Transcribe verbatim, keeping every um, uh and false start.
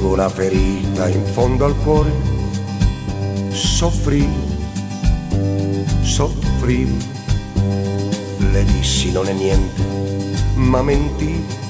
Sentivo una ferita in fondo al cuore, soffrivo, soffrivo. Le dissi non è niente, ma mentivo.